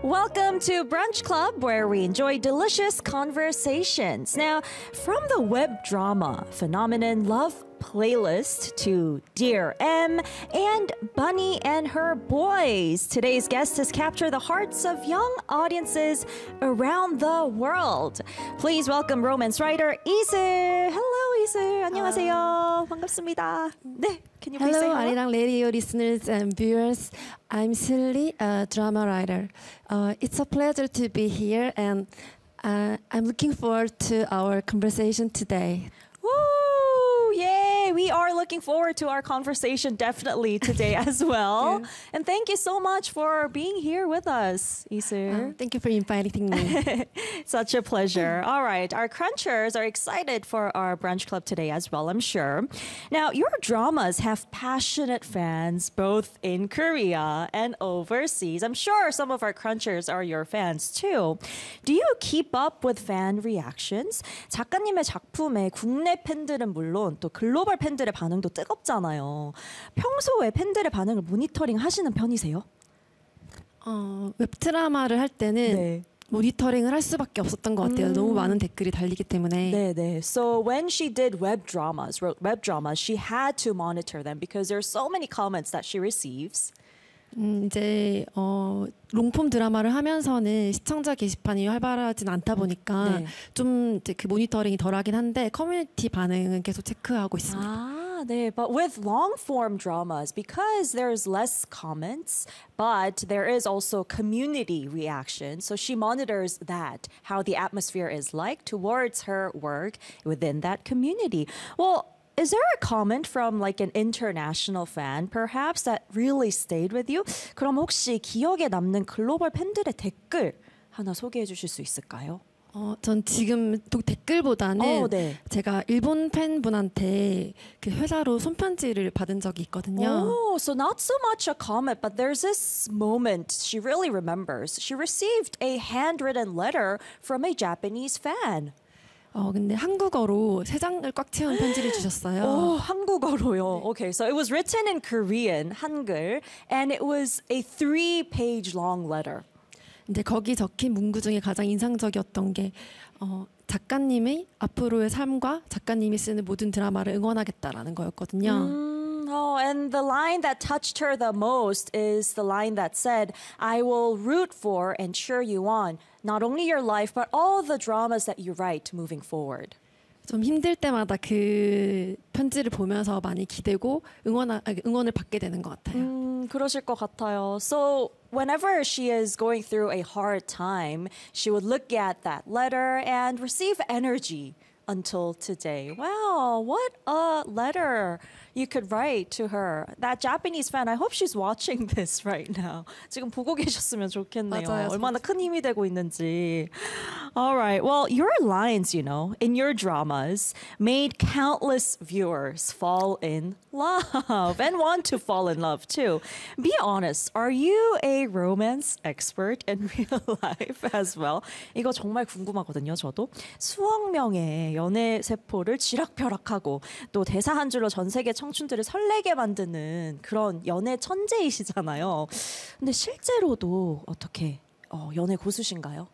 Welcome to Brunch Club, where we enjoy delicious conversations. Now, from the web drama phenomenon Love Playlist to Dear M and Bunny and Her Boys, today's guest has captured the hearts of young audiences around the world. Please welcome romance writer 이슬. Hello, 이슬. 안녕하세요. 반갑습니다. 네, can you please say Hello, hello? Arirang Radio listeners and viewers. I'm Silly, a drama writer. It's a pleasure to be here, and I'm looking forward to our conversation today. Woo! Yay! We are looking forward to our conversation definitely today as well. you. And thank you so much for being here with us, 이슬. Thank you for inviting me. Such a pleasure. All right, our crunchers are excited for our brunch club today as well, I'm sure. Now, your dramas have passionate fans both in Korea and overseas. I'm sure some of our crunchers are your fans too. Do you keep up with fan reactions? 작가님의 작품에 국내 팬들은 물론 또 글로벌 팬들의 반응도 뜨겁잖아요. 평소에 팬들의 반응을 모니터링 하시는 편이세요? 웹드라마를 할 때는 네. 모니터링을 할 수밖에 없었던 것 같아요. 너무 많은 댓글이 달리기 때문에. 네. So when she did wrote web dramas, she had to monitor them because there are so many comments that she receives. 이제 롱폼 드라마를 하면서는 시청자 게시판이 활발하진 않다 보니까 네. 좀 이제 그 모니터링이 덜하긴 한데 커뮤니티 반응은 계속 체크하고 있습니다. 네. But with long form dramas, because there's less comments, but there is also community reaction. So she monitors that, how the atmosphere is like towards her work within that community. Well, is there a comment from like an international fan perhaps that really stayed with you? 그럼 혹시 기억에 남는 글로벌 팬들의 댓글 하나 소개해 주실 수 있을까요? 전 지금 또 댓글보다는 네. 제가 일본 팬분한테 그 회사로 손편지를 받은 적이 있거든요. Oh, so not so much a comment, but there's this moment she really remembers. She received a handwritten letter from a Japanese fan. 근데 한국어로 3장을 꽉 채운 편지를 주셨어요. Oh, 한국어로요. Okay, so it was written in Korean, 한글, and it was a 3-page long letter. 이제 거기 적힌 문구 중에 가장 인상적이었던 게 작가님의 앞으로의 삶과 작가님이 쓰는 모든 드라마를 응원하겠다라는 거였거든요. Oh, and the line that touched her the most is the line that said, I will root for and cheer you on, not only your life, but all the dramas that you write moving forward. 좀 힘들 때마다 그 편지를 보면서 많이 기대고 응원을 받게 되는 것 같아요. 그러실 것 같아요. So whenever she is going through a hard time, she would look at that letter and receive energy until today. Wow, what a letter you could write to her. That Japanese fan, I hope she's watching this right now. 지금 보고 계셨으면 좋겠네요. 맞아요. 얼마나 큰 힘이 되고 있는지. All right. Well, your lines, in your dramas made countless viewers fall in love and want to fall in love too. Be honest, are you a romance expert in real life as well? 이거 정말 궁금하거든요, 저도. 수억 명의 연애 세포를 쥐락펴락하고 또 대사 한 줄로 전 세계 청춘들을 설레게 만드는 그런 연애 천재이시잖아요. 근데 실제로도 어떻게 연애 고수신가요?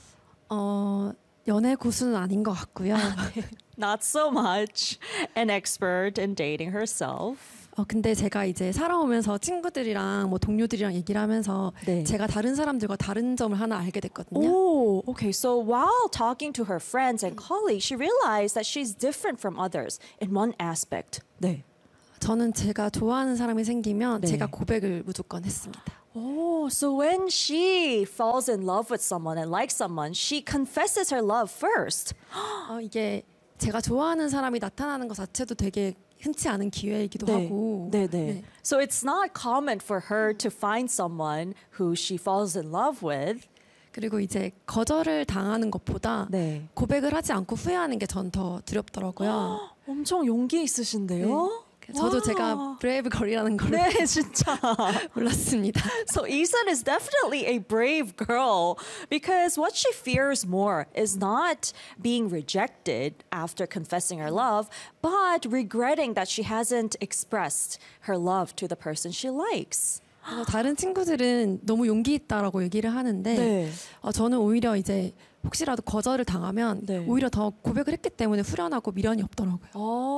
연애 고수는 아닌 것 같고요. Not so much an expert in dating herself. 근데 제가 이제 살아오면서 친구들이랑 뭐 동료들이랑 얘기를 하면서 네. 제가 다른 사람들과 다른 점을 하나 알게 됐거든요. Oh, okay. So while talking to her friends and colleagues, she realized that she's different from others in one aspect. 네. 저는 제가 좋아하는 사람이 생기면 네. 제가 고백을 무조건 했습니다. Oh, so when she falls in love with someone and likes someone, she confesses her love first. 이게 제가 좋아하는 사람이 나타나는 것 자체도 되게 흔치 않은 기회이기도 하고. 네. So it's not common for her to find someone who she falls in love with. 그리고 이제 거절을 당하는 것보다 네. 고백을 하지 않고 후회하는 게 전 더 두렵더라고요. 엄청 용기 있으신데요? 저도 제가 브레이브 걸이라는 걸 네, 진짜. 몰랐습니다. So Isan is definitely a brave girl because what she fears more is not being rejected after confessing her love, but regretting that she hasn't expressed her love to the person she likes. 그래서 다른 친구들은 너무 용기 있다라고 얘기를 하는데 네. 저는 오히려 이제 혹시라도 거절을 당하면 네. 오히려 더 고백을 했기 때문에 후련하고 미련이 없더라고요.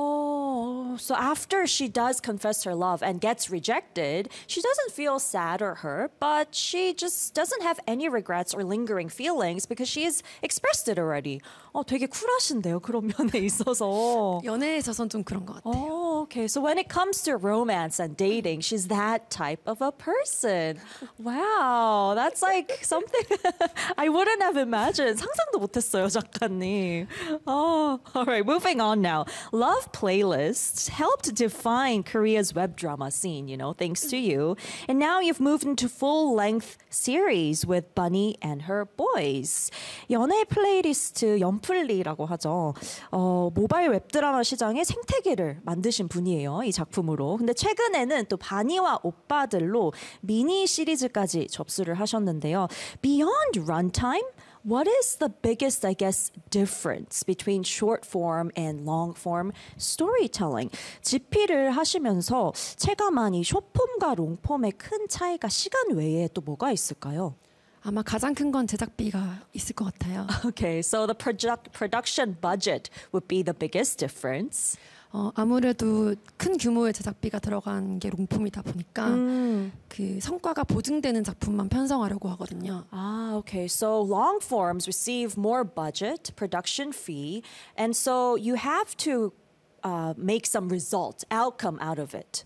Oh, so after she does confess her love and gets rejected, she doesn't feel sad or hurt, but she just doesn't have any regrets or lingering feelings because she has expressed it already. 되게 쿨하신데요, 그런 면에 있어서. 연애에 있어서는 좀 그런 것 같아요. Oh, okay. So when it comes to romance and dating, she's that type of a person. Wow, that's like something I wouldn't have imagined. 상상도 못했어요, 작가님. Oh, all right. Moving on now. Love playlists helped define Korea's web drama scene, thanks to you. And now you've moved into full-length series with Bunny and her boys. 연애 플레이리스트 연플리라고 하죠. 모바일 웹드라마 시장의 생태계를 만드신 분이에요. 이 작품으로. 근데 최근에는 또 바니와 오빠들로 미니 시리즈까지 접수를 하셨는데요. Beyond runtime, what is the biggest, I guess, difference between short form and long form storytelling? 집필을 하시면서 체감한 이 숏폼과 롱폼의 큰 차이가 시간 외에 또 뭐가 있을까요? 아마 가장 큰 건 제작비가 있을 것 같아요. Okay, so the production budget would be the biggest difference. 아무래도 큰 규모의 제작비가 들어간 게 롱폼이다 보니까 그 성과가 보증되는 작품만 편성하려고 하거든요. Okay. So long forms receive more budget, production fee, and so you have to make some result, outcome out of it.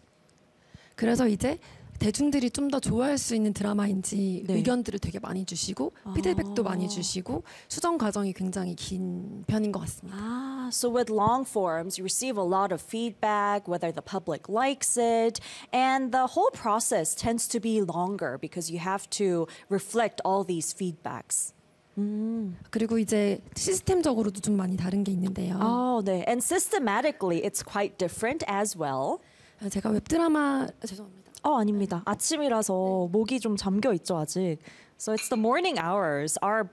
그래서 이제 대중들이 좀 더 좋아할 수 있는 드라마인지 네. 의견들을 되게 많이 주시고 피드백도 많이 주시고 수정 과정이 굉장히 긴 편인 것 같습니다. So with long forms, you receive a lot of feedback, whether the public likes it, and the whole process tends to be longer because you have to reflect all these feedbacks. 그리고 이제 시스템적으로도 좀 많이 다른 게 있는데요. 네. And systematically, it's quite different as well. 제가 웹드라마 죄송합니다. 아닙니다. 아침이라서 목이 좀 잠겨 있죠, 아직. So it's the morning hours. Our,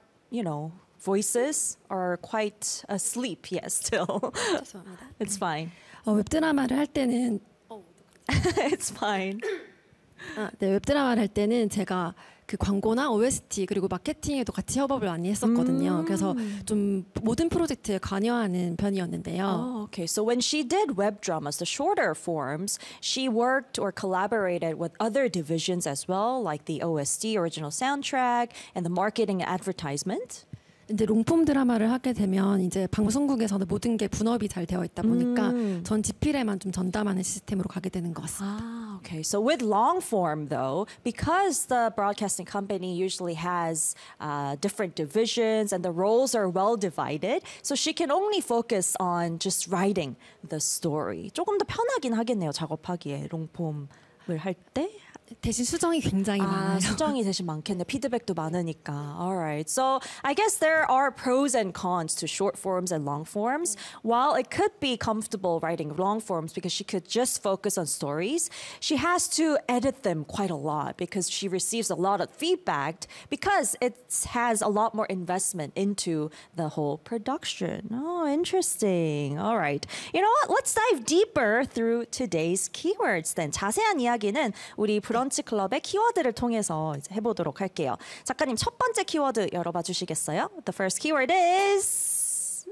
voices are quite asleep, yes, still. 죄송합니다. It's fine. 웹드라마를 할 때는 It's fine. 네, 웹드라마를 할 때는 제가 그 광고나 OST 그리고 마케팅에도 같이 협업을 많이 했었거든요. 그래서 좀 모든 프로젝트에 관여하는 편이었는데요. Okay. So when she did web dramas, the shorter forms, she worked or collaborated with other divisions as well, like the OST, original soundtrack, and the marketing and advertisement. 이제 롱폼 드라마를 하게 되면 이제 방송국에서는 모든 게 분업이 잘 되어 있다 보니까 전 집필에만 좀 전담하는 시스템으로 가게 되는 것 같습니다. Okay. So with long form, though, because the broadcasting company usually has different divisions and the roles are well divided, so she can only focus on just writing the story. 조금 더 편하긴 하겠네요, 작업하기에 롱폼을 할 때. 대신 수정이 굉장히 많아요. 수정이 대신 많겠네. 피드백도 많으니까. Alright. So I guess there are pros and cons to short forms and long forms. While it could be comfortable writing long forms because she could just focus on stories, she has to edit them quite a lot because she receives a lot of feedback because it has a lot more investment into the whole production. Oh, interesting. Alright. You know what? Let's dive deeper through today's keywords then. 자세한 이야기는 우리 브런치 클럽의 키워드를 통해서 이제 해보도록 할게요. 작가님 첫 번째 키워드 열어봐 주시겠어요? The first keyword is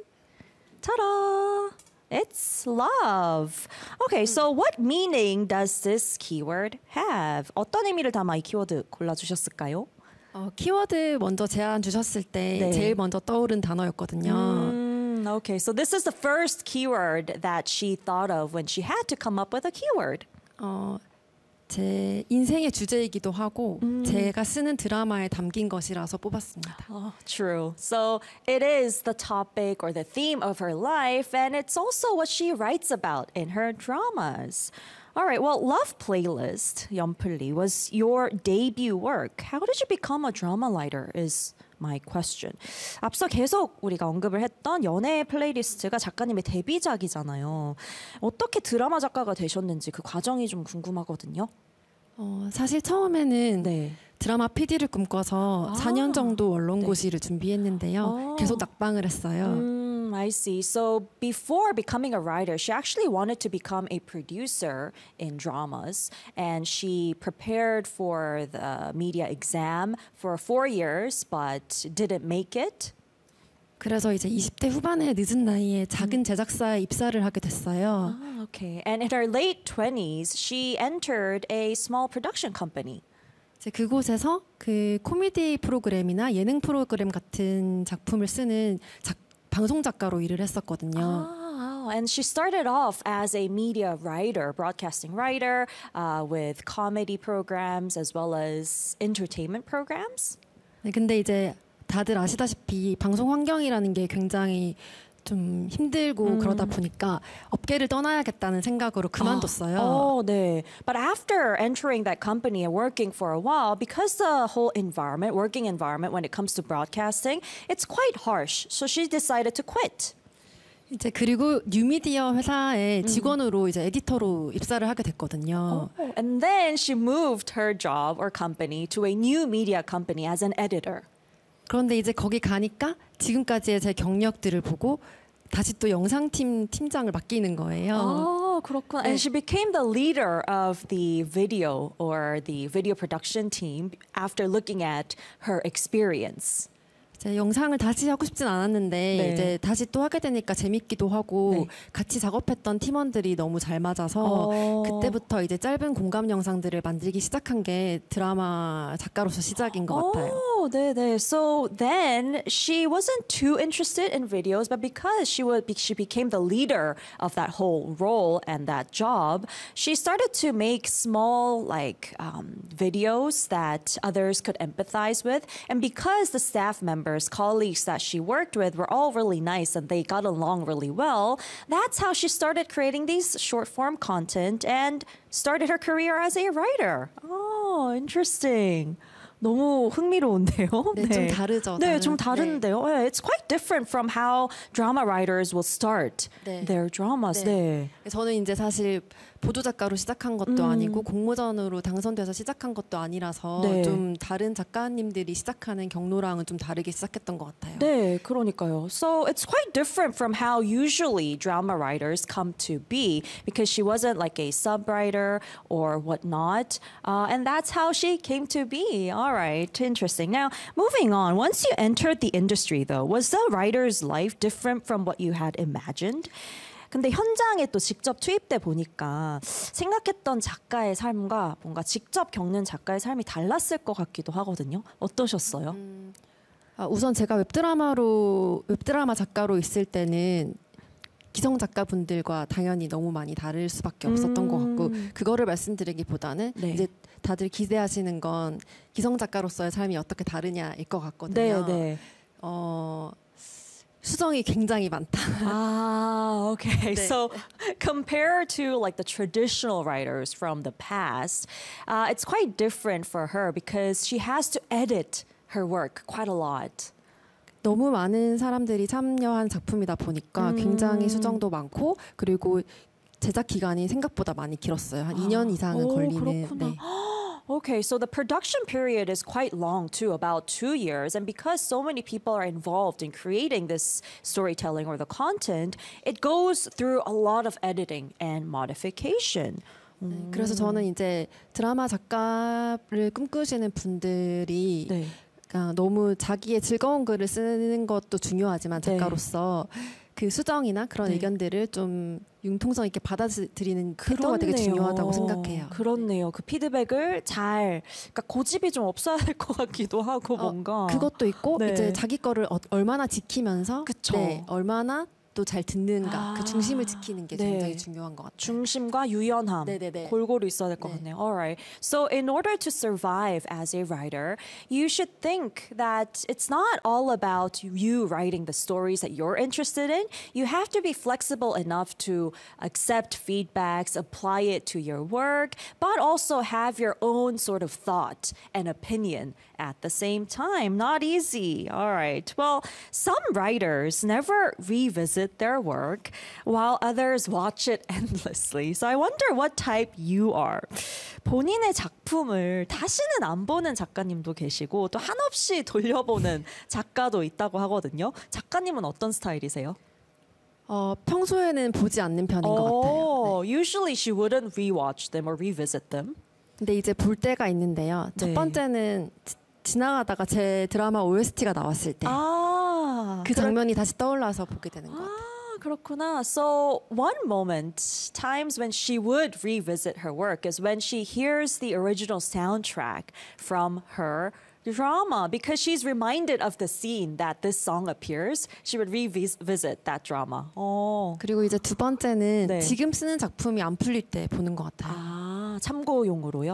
ta-da! It's love. Okay, so what meaning does this keyword have? 어떤 의미를 담아 이 키워드 골라주셨을까요? 키워드 먼저 제안 주셨을 때 네. 제일 먼저 떠오른 단어였거든요. Okay, so this is the first keyword that she thought of when she had to come up with a keyword. 제 인생의 주제이기도 하고 제가 쓰는 드라마에 담긴 것이라서 뽑았습니다. True. So it is the topic or the theme of her life, and it's also what she writes about in her dramas. All right, well, Love Playlist, 연플리, was your debut work. How did you become a drama writer is my question. 앞서 계속 우리가 언급을 했던 연애 플레이리스트가 작가님의 데뷔작이잖아요. 어떻게 드라마 작가가 되셨는지 그 과정이 좀 궁금하거든요. 사실 처음에는 네. 드라마 PD를 꿈꿔서 4년 정도 언론고시를 준비했는데요. 계속 낙방을 했어요. I see. So before becoming a writer, she actually wanted to become a producer in dramas. And she prepared for the media exam for 4 years, but didn't make it. 그래서 이제 20대 후반에 늦은 나이에 작은 제작사에 입사를 하게 됐어요. Oh, okay. And in her late 20s, she entered a small production company. 이제 그곳에서 그 코미디 프로그램이나 예능 프로그램 같은 작품을 쓰는 방송 작가로 일을 했었거든요. Oh, and she started off as a media writer, broadcasting writer, with comedy programs as well as entertainment programs. 네, 근데 이제 다들 아시다시피 방송 환경이라는 게 굉장히 좀 힘들고 그러다 보니까 업계를 떠나야겠다는 생각으로 그만뒀어요. Oh, 네. But after entering that company and working for a while, because the whole environment, working environment when it comes to broadcasting, it's quite harsh. So she decided to quit. 이제 그리고 뉴미디어 회사의 직원으로 이제 에디터로 입사를 하게 됐거든요. Oh, and then she moved her job or company to a new media company as an editor. 그런데 이제 거기 가니까 지금까지의 제 경력들을 보고 다시 또 영상팀 팀장을 맡기는 거예요. Oh, 그렇구나. And she became the leader of the video or the video production team after looking at her experience. 이제 영상을 다시 하고 싶진 않았는데 네. 이제 다시 또 하게 되니까 재밌기도 하고 네. 같이 작업했던 팀원들이 너무 잘 맞아서 그때부터 이제 짧은 공감 영상들을 만들기 시작한 게 드라마 작가로서 시작인 것 같아요. Oh, 네. So then she wasn't too interested in videos, but because she became the leader of that whole role and that job, she started to make small videos that others could empathize with. And because the staff members, colleagues that she worked with were all really nice and they got along really well, that's how she started creating these short form content and started her career as a writer. Oh, interesting. 너무 흥미로운데요. 네, 좀 다르죠. 네, 좀 다른데요. 네. It's quite different from how drama writers will start 네. their dramas. 네. 네. 저는 이제 사실 보조 작가로 시작한 것도 아니고 공모전으로 당선돼서 시작한 것도 아니라서 네. 좀 다른 작가님들이 시작하는 경로랑은 좀 다르게 시작했던 것 같아요. 네, 그러니까요. So it's quite different from how usually drama writers come to be because she wasn't like a sub-writer or whatnot. And that's how she came to be. All right, interesting. Now, moving on. Once you entered the industry, though, was the writer's life different from what you had imagined? 근데 현장에 또 직접 투입돼 보니까 생각했던 작가의 삶과 뭔가 직접 겪는 작가의 삶이 달랐을 것 같기도 하거든요. 어떠셨어요? 우선 제가 웹드라마 작가로 있을 때는 기성 작가분들과 당연히 너무 많이 다를 수밖에 없었던 것 같고 그거를 말씀드리기보다는 네. 이제 다들 기대하시는 건 기성 작가로서의 삶이 어떻게 다르냐일 것 같거든요. 네. 수정이 굉장히 많다. Ah, okay. 네. So compared to like the traditional writers from the past, it's quite different for her because she has to edit her work quite a lot. 너무 많은 사람들이 참여한 작품이다 보니까 굉장히 수정도 많고 그리고 제작 기간이 생각보다 많이 길었어요. 한 2년 이상은 걸리는. 그렇구나. Okay, so the production period is quite long too, about 2 years. And because so many people are involved in creating this storytelling or the content, it goes through a lot of editing and modification. 그래서 저는 이제 드라마 작가를 꿈꾸시는 분들이 네. 너무 자기의 즐거운 글을 쓰는 것도 중요하지만 작가로서 그 수정이나 그런 의견들을 좀 융통성 있게 받아들이는 태도가 되게 중요하다고 생각해요. 그렇네요. 그 피드백을 그러니까 고집이 좀 없어야 될 것 같기도 하고 뭔가. 그것도 있고 네. 이제 자기 거를 얼마나 지키면서 그쵸. 얼마나 또 잘 듣는가 그 중심을 지키는 게 네. 굉장히 중요한 것 같아요. 중심과 유연함 네네네. 골고루 있어야 될 것 같네요. Alright. So in order to survive as a writer, you should think that it's not all about you writing the stories that you're interested in. You have to be flexible enough to accept feedbacks, apply it to your work, but also have your own sort of thought and opinion at the same time. Not easy. All right. Well, some writers never revisit their work while others watch it endlessly. So I wonder what type you are. 본인의 작품을 다시는 안 보는 작가님도 계시고 또 한없이 돌려보는 작가도 있다고 하거든요. 작가님은 어떤 스타일이세요? 평소에는 보지 않는 편인 것 같아요. Oh, usually she wouldn't rewatch them or revisit them. 근데 이제 볼 때가 있는데요. 네. 첫 번째는 지나가다가 제 드라마 OST가 나왔을 때 그 장면이 다시 떠올라서 보게 되는 것 같아요. 그렇구나. So one moment, times when she would revisit her work is when she hears the original soundtrack from her drama because she's reminded of the scene that this song appears. She would revisit that drama. 그리고 이제 두 번째는 네. 지금 쓰는 작품이 안 풀릴 때 보는 것 같아요. 참고용으로요?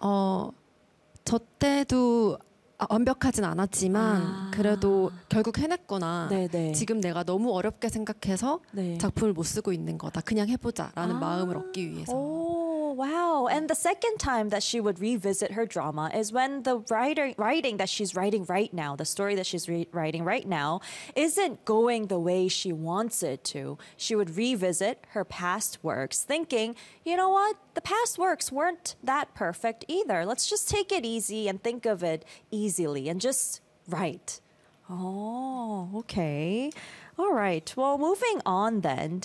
저 때도 완벽하진 않았지만 그래도 결국 해냈구나. 네네. 지금 내가 너무 어렵게 생각해서 네. 작품을 못 쓰고 있는 거다. 그냥 해보자라는 마음을 얻기 위해서. Oh, wow. And the second time that she would revisit her drama is when the writing that she's writing right now, the story that she's writing right now, isn't going the way she wants it to. She would revisit her past works thinking, you know what? The past works weren't that perfect either. Let's just take it easy and think of it easily and just write. Oh, okay. All right. Well, moving on then.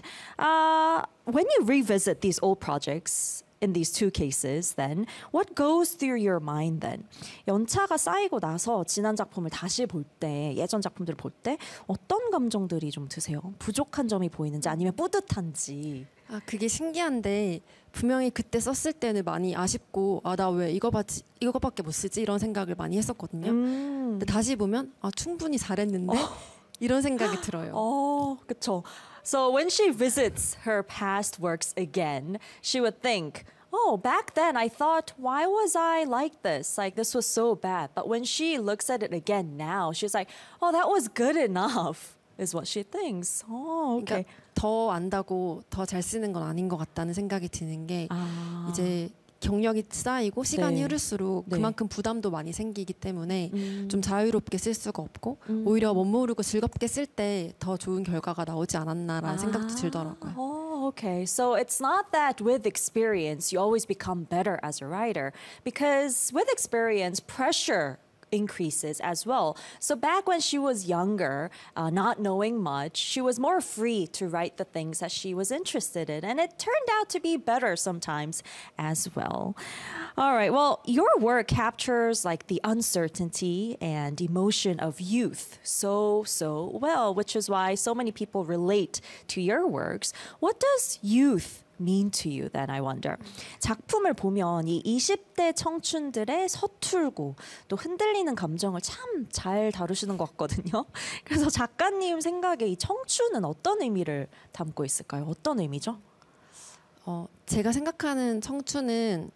When you revisit these old projects, in these two cases, then, what goes through your mind then? 연차가 쌓이고 나서 지난 작품을 다시 볼 때, 예전 작품들을 볼 때 어떤 감정들이 좀 드세요? 부족한 점이 보이는지 아니면 뿌듯한지. 그게 신기한데 분명히 그때 썼을 때는 많이 아쉽고 나 왜 이거밖에 못 쓰지 이런 생각을 많이 했었거든요. 근데 다시 보면 충분히 잘했는데 이런 생각이 들어요. 그쵸. So when she visits her past works again, she would think, oh, back then I thought, why was I like this? Like, this was so bad. But when she looks at it again now, she's like, oh, that was good enough, is what she thinks. Oh, okay. 그러니까 더 안다고 더 잘 쓰는 건 아닌 것 같다는 생각이 드는 게 이제 경력이 쌓이고 시간이 네. 흐를수록 네. 그만큼 부담도 많이 생기기 때문에 좀 자유롭게 쓸 수가 없고 오히려 못 모르고 즐겁게 쓸 때 더 좋은 결과가 나오지 않았나라는 생각도 들더라고요. Oh, okay. So it's not that with experience you always become better as a writer, because with experience, pressure increases as well. So back when she was younger, not knowing much, she was more free to write the things that she was interested in. And it turned out to be better sometimes as well. All right. Well, your work captures like the uncertainty and emotion of youth so well, which is why so many people relate to your works. What does youth mean to you then, I wonder? 작품을 보면 이 20대 청춘들의 서툴고 또 흔들리는 감정을 참 잘 다루시는 것 같거든요. 그래서 작가님 생각에 이 청춘은 어떤 의미를 담고 있을까요? 어떤 의미죠? 제가 생각하는 청춘은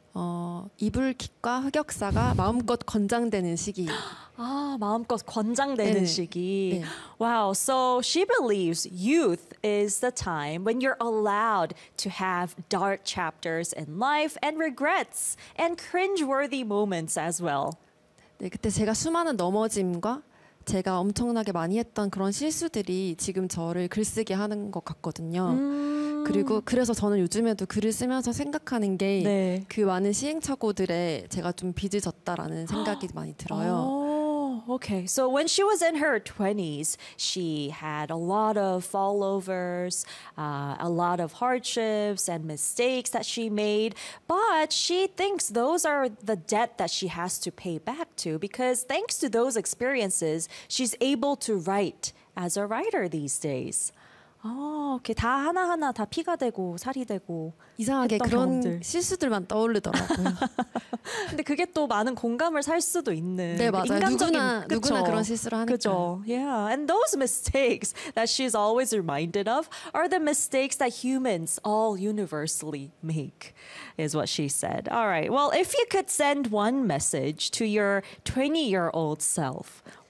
이불킥과 흑역사가 마음껏 권장되는 시기. 마음껏 권장되는 네. 시기. 네. Wow, so she believes youth is the time when you're allowed to have dark chapters in life and regrets and cringeworthy moments as well. 네, 그때 제가 수많은 넘어짐과 제가 엄청나게 많이 했던 그런 실수들이 지금 저를 글쓰게 하는 것 같거든요. 그리고 그래서 저는 요즘에도 글을 쓰면서 생각하는 게 그 많은 시행착오들에 제가 좀 빚을 졌다라는 생각이 많이 들어요. Okay. So when she was in her 20s, she had a lot of fallovers, a lot of hardships and mistakes that she made. But she thinks those are the debt that she has to pay back to, because thanks to those experiences, she's able to write as a writer these days. 이렇게 다 하나하나 다 피가 되고 살이 되고 이상하게 했던 그런 경험들. 실수들만 떠오르더라고요. 근데 그게 또 많은 공감을 살 수도 있는 네, 맞아요. 인간적인 누구나 그런 실수를 하니까. 그죠? Yeah, and those mistakes that she's always reminded of are the mistakes that humans all universally make, is what she said. All right. Well, if you could send one message to your 20-year-old self,